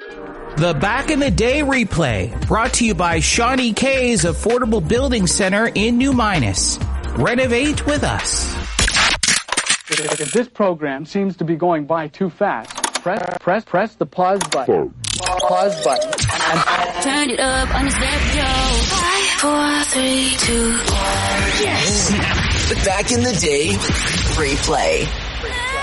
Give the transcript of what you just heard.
The Back in the Day replay, brought to you by Shawnee K's Affordable Building Center in New Minas. Renovate with us. If this program seems to be going by too fast, press the pause button. Pause button. And turn it up on the stereo. 5, 4, 3, 2, 1. Yes! The Back in the Day replay.